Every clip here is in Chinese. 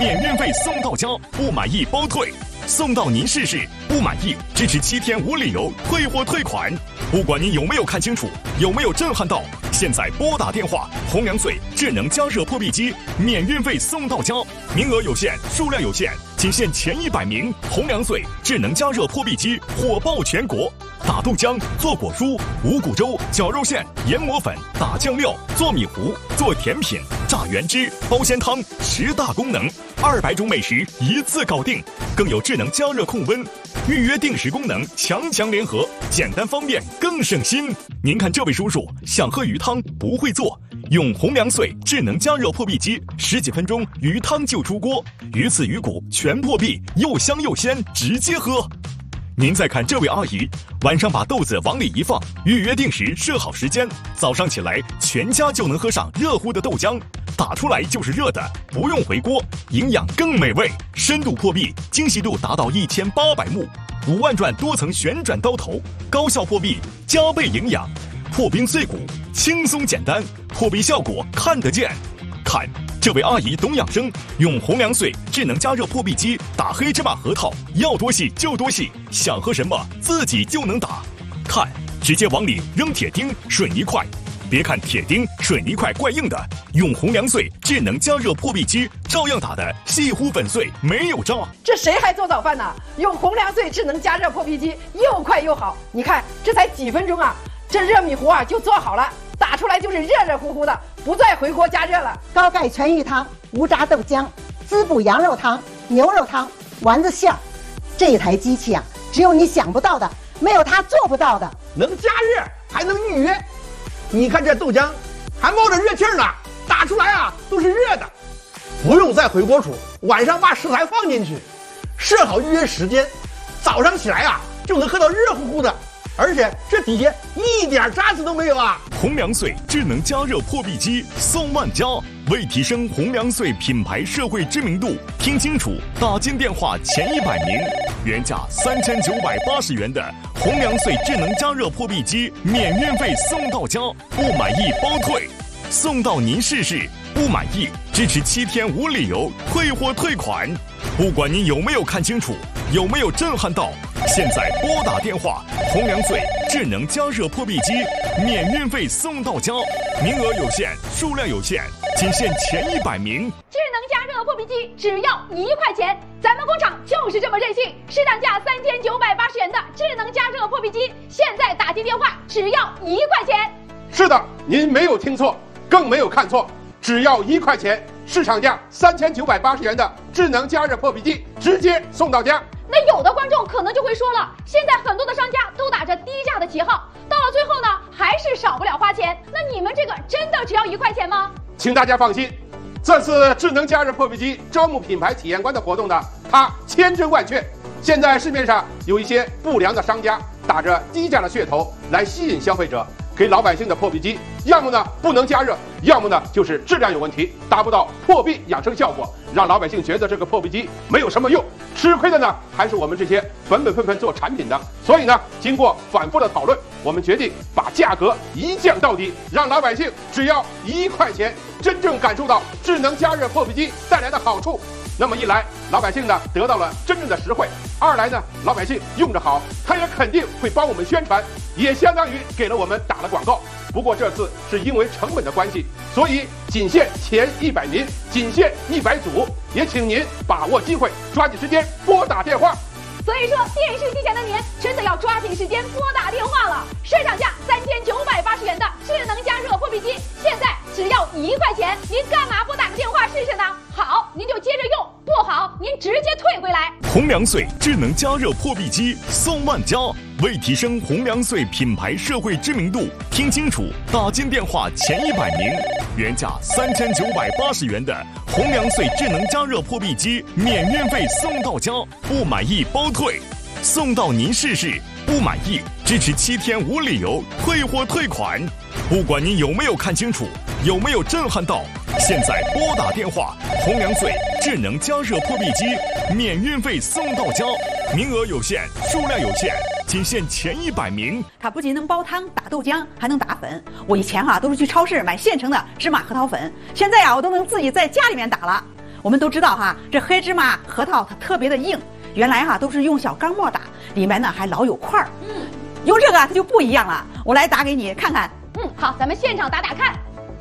免运费送到家，不满意包退，送到您试试，不满意支持7天无理由退货退款。不管您有没有看清楚，有没有震撼到，现在拨打电话，红粮穗智能加热破壁机免运费送到家，名额有限，数量有限，仅限前100名。红粮穗智能加热破壁机火爆全国。打豆浆、做果蔬、五谷粥、绞肉馅、研磨粉、打酱料、做米糊、做甜品、榨原汁、包鲜汤，10大功能，200种美食一次搞定，更有智能加热控温、预约定时功能，强联合，简单方便更省心。您看这位叔叔想喝鱼汤不会做，用红粮穗智能加热破壁机，10几分钟鱼汤就出锅，鱼刺鱼骨全破壁，又香又鲜，直接喝。您再看这位阿姨，晚上把豆子往里一放，预约定时设好时间，早上起来全家就能喝上热乎的豆浆，打出来就是热的，不用回锅，营养更美味。深度破壁，精细度达到1800目，5万转多层旋转刀头，高效破壁，加倍营养，破冰碎骨，轻松简单，破壁效果看得见。看这位阿姨懂养生，用红粮穗智能加热破壁机打黑芝麻核桃，要多细就多细，想喝什么自己就能打。看，直接往里扔铁钉、水泥块，别看铁钉、水泥块怪硬的，用红粮穗智能加热破壁机照样打得细乎粉碎，没有渣。 这谁还做早饭呢？用红粮穗智能加热破壁机又快又好，你看这才几分钟啊，这热米糊啊就做好了，打出来就是热乎乎的，不再回锅加热了。 高钙全鱼汤、无渣豆浆、滋补羊肉汤、牛肉汤、丸子馅儿，这台机器啊，只有你想不到的，没有它做不到的。 能加热还能预约，你看这豆浆还冒着热气呢，打出来啊都是热的，不用再回锅煮，晚上把食材放进去，设好预约时间，早上起来啊就能喝到热乎乎的。而且这底下一点渣子都没有啊！ 红粮穗智能加热破壁机送万家，为提升红粮穗品牌社会知名度，听清楚，打进电话前100名，原价3980元的红粮穗智能加热破壁机免运费送到家，不满意包退，送到您试试，不满意支持7天无理由退货退款。不管您有没有看清楚，有没有震撼到，现在拨打电话，红粮穗智能加热破壁机免运费送到家，名额有限，数量有限，仅限前100名。 智能加热破壁机只要1块钱，咱们工厂就是这么任性，市场价3980元的智能加热破壁机，现在打进电话只要1块钱。 是的，您没有听错，更没有看错，只要1块钱，市场价3980元的智能加热破壁机直接送到家。 那有的观众可能就会说了，现在很多的商家都打着低价的旗号，到了最后呢，还是少不了花钱。那你们这个真的只要1块钱吗？ 请大家放心，这次智能加热破壁机招募品牌体验官的活动呢，它千真万确。现在市面上有一些不良的商家打着低价的噱头来吸引消费者，给老百姓的破壁机要么呢不能加热，要么呢就是质量有问题，达不到破壁养生效果，让老百姓觉得这个破壁机没有什么用。吃亏的呢还是我们这些本分做产品的。所以呢，经过反复的讨论，我们决定把价格一降到底，让老百姓只要1块钱，真正感受到智能加热破壁机带来的好处。那么一来，老百姓呢得到了真正的实惠；二来呢，老百姓用着好，他也肯定会帮我们宣传，也相当于给了我们打了广告。不过这次是因为成本的关系，所以仅限前100名，仅限100组，也请您把握机会，抓紧时间拨打电话。 所以说，电视机前的您真的要抓紧时间拨打电话了。市场价3980元的智能加热破壁机，现在只要1块钱，您干嘛不打个电话试试呢？好，您就接着用；不好，您直接退回来。 红粮穗智能加热破壁机送万家，为提升红粮穗品牌社会知名度，听清楚，打进电话前100名，原价3980元的红粮穗智能加热破壁机免运费送到家，不满意包退，送到您试试，不满意支持7天无理由退货退款。不管您有没有看清楚，有没有震撼到，现在拨打电话，红粮穗智能加热破壁机免运费送到家，名额有限，数量有限，仅限前100名。 它不仅能煲汤、打豆浆，还能打粉。我以前都是去超市买现成的芝麻核桃粉，现在我都能自己在家里面打了。 我们都知道哈，这黑芝麻核桃它特别的硬，原来哈都是用小钢沫打，里面呢还老有块儿。用这个它就不一样了，我来打给你看看。 好，咱们现场打打看。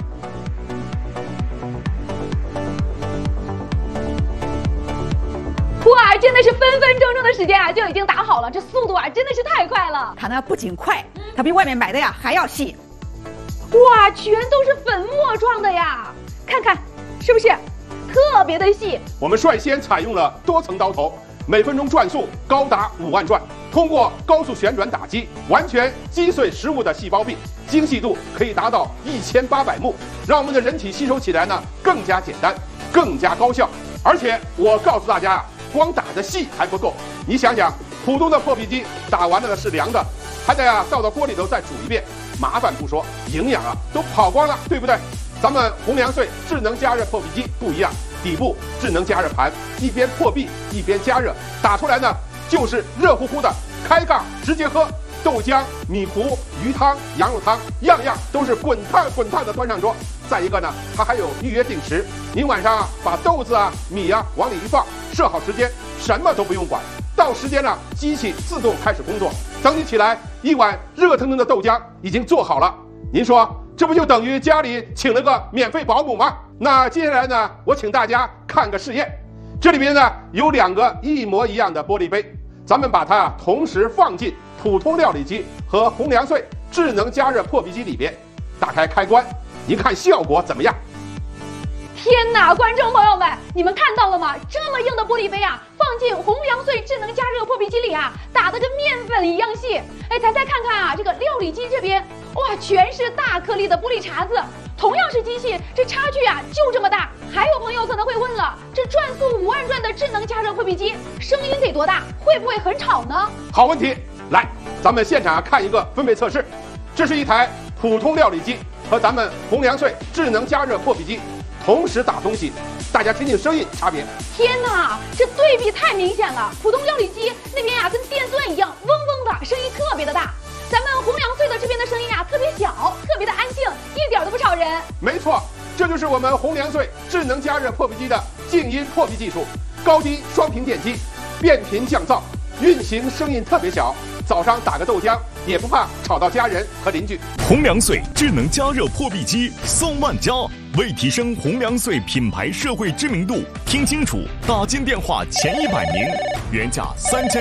哇，真的是分分钟钟的时间啊，就已经打好了，这速度啊真的是太快了。 它呢不仅快，它比外面买的呀还要细。 哇，全都是粉末状的呀，看看是不是特别的细？ 我们率先采用了多层刀头，每分钟转速高达5万转，通过高速旋转打击，完全击碎食物的细胞壁，精细度可以达到1800目，让我们的人体吸收起来呢更加简单，更加高效。而且我告诉大家啊，光打的细还不够，你想想，普通的破壁机打完了呢是凉的，还得倒到锅里头再煮一遍，麻烦不说，营养啊都跑光了，对不对？咱们红粮穗智能加热破壁机不一样，底部智能加热盘，一边破壁一边加热，打出来呢就是热乎乎的，开盖直接喝，豆浆、米糊、鱼汤、羊肉汤，样样都是滚烫的端上桌。再一个呢，它还有预约定时，您晚上把豆子米往里一放，设好时间，什么都不用管，到时间了，机器自动开始工作。等你起来，一碗热腾腾的豆浆已经做好了。您说这不就等于家里请了个免费保姆吗？那接下来呢，我请大家看个试验。这里边呢有2个一模一样的玻璃杯，咱们把它同时放进普通料理机和红粮穗智能加热破壁机里边，打开开关，您看效果怎么样？ 天哪，观众朋友们，你们看到了吗？这么硬的玻璃杯啊，放进红粮穗智能加热破壁机里啊，打得跟面粉一样细。哎，咱再看看啊，这个料理机这边，哇，全是大颗粒的玻璃碴子。同样是机器，这差距啊就这么大。还有朋友可能会问了，这转速5万转的智能加热破壁机，声音得多大？会不会很吵呢？ 好问题，来，咱们现场看一个分贝测试。这是一台普通料理机和咱们红粮穗智能加热破壁机同时打东西，大家听听声音差别。 天哪，这对比太明显了！普通料理机那边跟电钻一样，嗡嗡的，声音特别的大。咱们红粮穗的这边的声音特别小，特别的安静，一点都不吵人。 没错，这就是我们红粮穗智能加热破壁机的静音破壁技术，高低双频电机，变频降噪，运行声音特别小。早上打个豆浆也不怕吵到家人和邻居。 红粮穗智能加热破壁机送万家，为提升红粮穗品牌社会知名度，听清楚，打进电话前100名，原价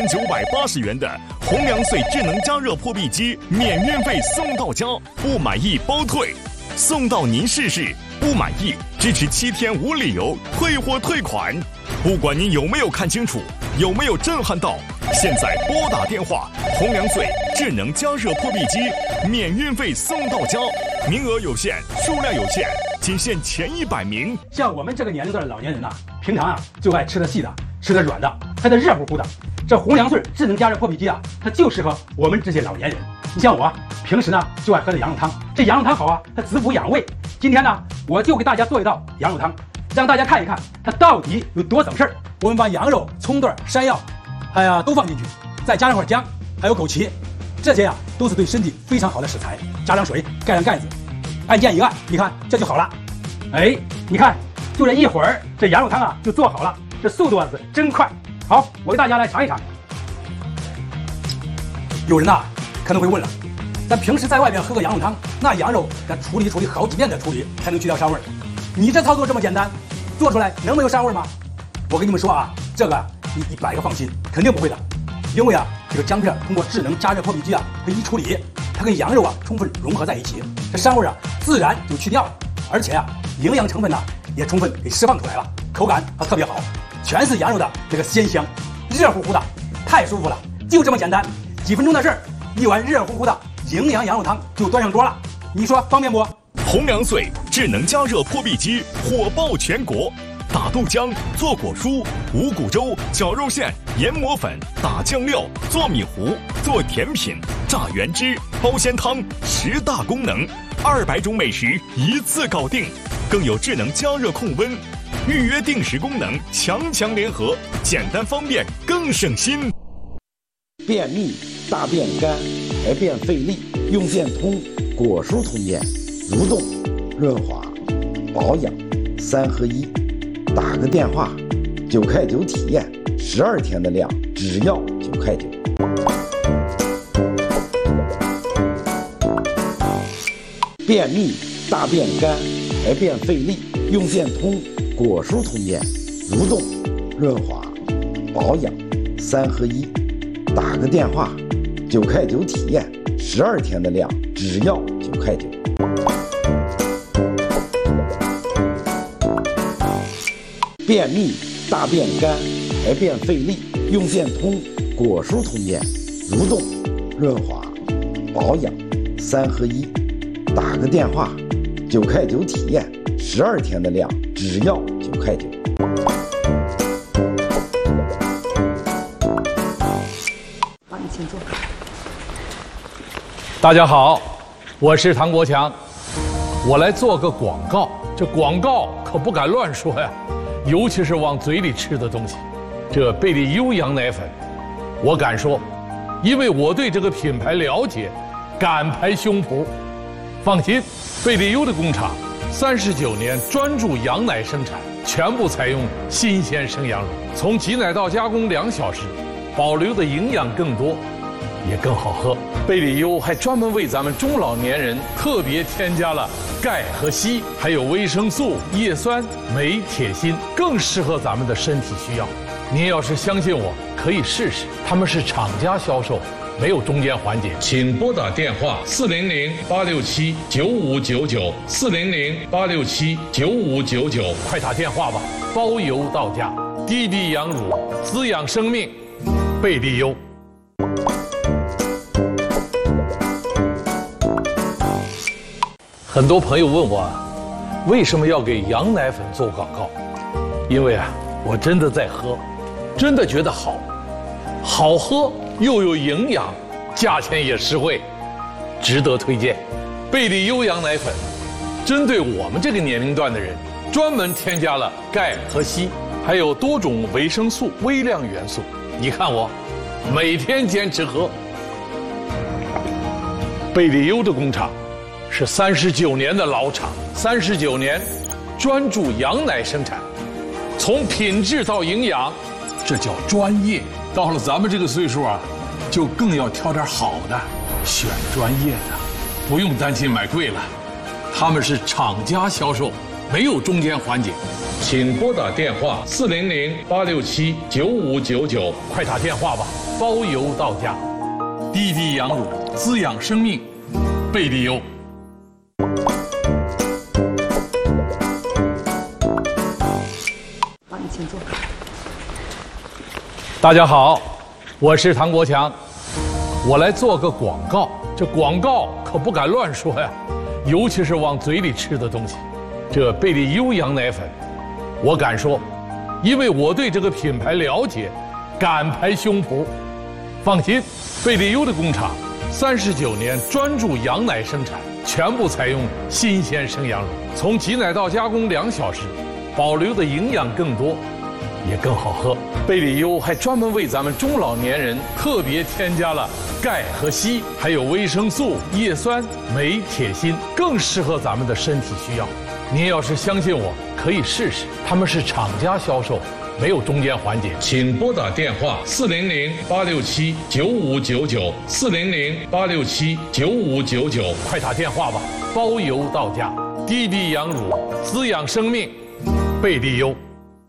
3980元的红粮穗智能加热破壁机免运费送到家，不满意包退，送到您试试，不满意支持7天无理由退货退款。不管您有没有看清楚，有没有震撼到，现在拨打电话，红粮穗智能加热破壁机免运费送到家，名额有限，数量有限，仅限前100名。 像我们这个年龄段的老年人平常就爱吃的细的，吃的软的，还得热乎乎的。这红粮穗智能加热破壁机它就适合我们这些老年人。你像我平时就爱喝这羊肉汤，这羊肉汤好它滋补养胃。今天我就给大家做一道羊肉汤，让大家看一看它到底有多省事儿。我们把羊肉、葱段、山药都放进去，再加上块姜，还有枸杞，这些都是对身体非常好的食材。加上水，盖上盖子，按键一按，你看这就好了。哎，你看，就这一会儿，这羊肉汤就做好了，这速度是真快。好，我给大家来尝一尝。有人可能会问了，咱平时在外面喝个羊肉汤，那羊肉得处理好几遍的处理才能去掉膻味儿。你这操作这么简单，做出来能没有膻味吗？我跟你们说这个你100个放心，肯定不会的。因为这个姜片通过智能加热破壁机它一处理，它跟羊肉充分融合在一起，这膻味自然就去掉了，而且营养成分也充分给释放出来了，口感特别好，全是羊肉的这个鲜香，热乎乎的，太舒服了。就这么简单，几分钟的事儿，一碗热乎乎的营养羊肉汤就端上桌了，你说方便不？ 红粮穗智能加热破壁机火爆全国，打豆浆、做果蔬、五谷粥、绞肉馅、研磨粉、打酱料、做米糊、做甜品、榨原汁、包鲜汤，10大功能，200种美食一次搞定，更有智能加热控温、预约定时功能，强联合，简单方便更省心。 便秘、大便干、排便费力，用健通果蔬通便，蠕动、润滑、保养3合1。 打个电话，9块9体验，12天的量只要9块9。便秘、大便干、排便费力，用健通果蔬通便，蠕动、润滑、保养3合1。打个电话，9块9体验，12天的量只要9块9。便秘、大便干、排便费力，用健通果蔬通便，蠕动、润滑、保养3合1。打个电话，9块9体验，12天的量只要9块9。 好，你请坐。 大家好，我是唐国强，我来做个广告。这广告可不敢乱说呀，尤其是往嘴里吃的东西。这贝利优羊奶粉，我敢说，因为我对这个品牌了解，敢拍胸脯。放心，贝利优的工厂39年专注羊奶生产，全部采用新鲜生羊乳，从挤奶到加工2小时，保留的营养更多，也更好喝。贝利优还专门为咱们中老年人特别添加了钙和硒，还有维生素、叶酸、镁、铁、锌，更适合咱们的身体需要。您要是相信我，可以试试，他们是厂家销售，没有中间环节。请拨打电话400-867-9599，400-867-9599，快打电话吧，包邮到家。滴滴羊乳，滋养生命，贝利优。很多朋友问我，为什么要给羊奶粉做广告？因为我真的在喝，真的觉得好喝又有营养，价钱也实惠，值得推荐。贝利优羊奶粉针对我们这个年龄段的人，专门添加了钙和硒，还有多种维生素、微量元素。你看我每天坚持喝。贝利优的工厂是39年的老厂，39年专注羊奶生产，从品质到营养，这叫专业。到了咱们这个岁数就更要挑点好的，选专业的，不用担心买贵了。他们是厂家销售，没有中间环节。请拨打电话400-867-9599，快打电话吧，包邮到家。滴滴羊乳，滋养生命，贝利优。 好，你请坐。 大家好，我是唐国强，我来做个广告。这广告可不敢乱说呀，尤其是往嘴里吃的东西。这贝利优羊奶粉，我敢说，因为我对这个品牌了解，敢拍胸脯。放心，贝利优的工厂39年专注羊奶生产，全部采用新鲜生羊乳，从挤奶到加工2小时，保留的营养更多，也更好喝。贝利优还专门为咱们中老年人特别添加了钙和硒，还有维生素、叶酸、镁、铁、锌，更适合咱们的身体需要。您要是相信我，可以试试，他们是厂家销售，没有中间环节。请拨打电话400-867-9599，400-867-9599，快打电话吧，包邮到家。滴滴羊乳，滋养生命，贝利优。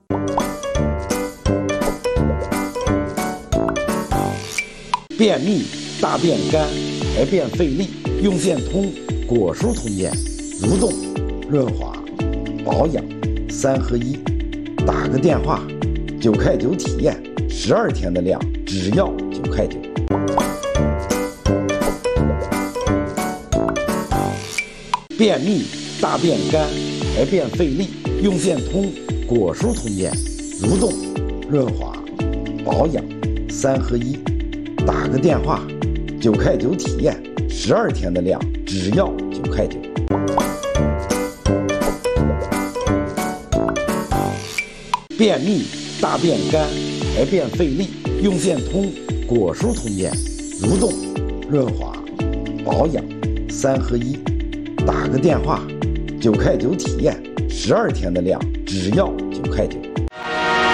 便秘、大便干、排便费力，用健通果蔬通便，蠕动、润滑、保养3合1。打个电话，9块9体验，12天的量只要9块9。便秘、大便干、排便费力，用健通果蔬通便，蠕动、润滑、保养3合1。打个电话，9块9体验，12天的量只要9块9。便秘、大便干、排便费力，用健通果蔬通便，蠕动、润滑、保养3合1。打个电话，9块9体验，12天的量只要9 快点。